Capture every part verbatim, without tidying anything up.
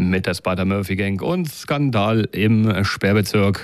mit der Spider-Murphy-Gang und Skandal im Sperrbezirk.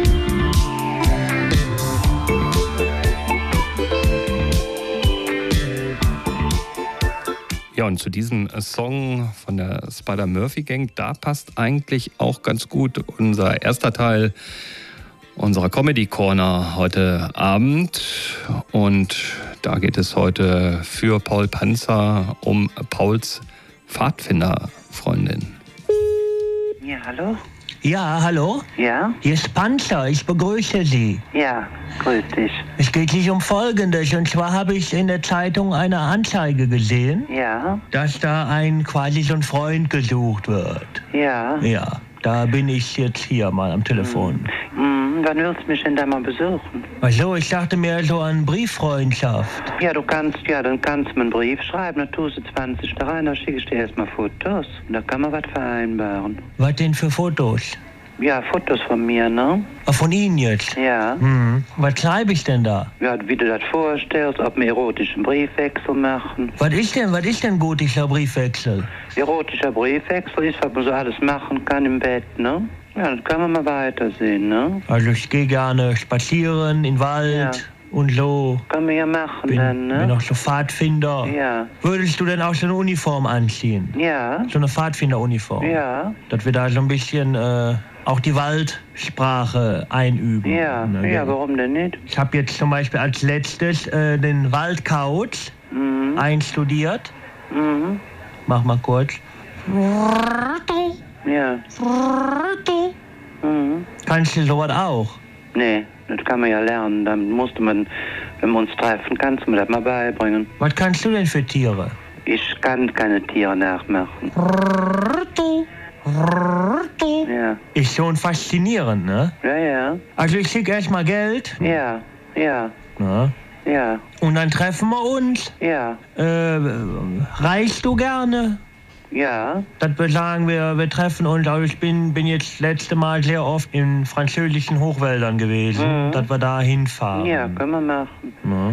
Ja, und zu diesem Song von der Spider-Murphy-Gang, da passt eigentlich auch ganz gut unser erster Teil unserer Comedy Corner heute Abend. Und da geht es heute für Paul Panzer um Pauls Pfadfinderfreundin. Ja, hallo? Ja, hallo? Ja? Hier ist Panzer, ich begrüße Sie. Ja, grüß dich. Es geht sich um Folgendes, und zwar habe ich in der Zeitung eine Anzeige gesehen, Ja? dass da ein quasi so ein Freund gesucht wird. Ja? Ja, da bin ich jetzt hier mal am Telefon. Hm, wann willst du mich denn da mal besuchen? Ach so, ich dachte mir so an Brieffreundschaft. Ja, du kannst, ja, dann kannst du mir einen Brief schreiben, dann tust du zwanzig da rein, dann schicke ich dir erstmal Fotos. Und da kann man was vereinbaren. Was denn für Fotos? Ja, Fotos von mir, ne? Ah, von Ihnen jetzt? Ja. Hm. Was schreibe ich denn da? Ja, wie du das vorstellst, ob wir erotischen Briefwechsel machen. Was ist denn, was ist denn gotischer Briefwechsel? Erotischer Briefwechsel ist, was man so alles machen kann im Bett, ne? Ja, dann kann man mal weitersehen, ne? Also ich gehe gerne spazieren in den Wald Ja. und so. Kann man ja machen Bin, dann, ne? bin auch so Pfadfinder. Ja. Würdest du denn auch so eine Uniform anziehen? Ja. So eine Pfadfinderuniform? Ja. Dass wir da so ein bisschen äh, auch die Waldsprache einüben. Ja, Ne, ja, warum denn nicht? Ich habe jetzt zum Beispiel als letztes äh, den Waldkauz Mhm. einstudiert. Mhm. Mach mal kurz. Ja. Mhm. Kannst du sowas auch? Nee, das kann man ja lernen. Dann musste man, wenn wir uns treffen, kannst du mir das mal beibringen. Was kannst du denn für Tiere? Ich kann keine Tiere nachmachen. Ja. Ist schon faszinierend, ne? Ja, ja. Also ich schicke erstmal Geld. Ja. Ja. Ne? Ja. Und dann treffen wir uns. Ja. Äh, reist du gerne? Ja. Dass wir sagen, wir, wir treffen uns. Also ich bin, bin jetzt das letzte Mal sehr oft in französischen Hochwäldern gewesen, Mhm. dass wir da hinfahren. Ja, können wir machen. Ne?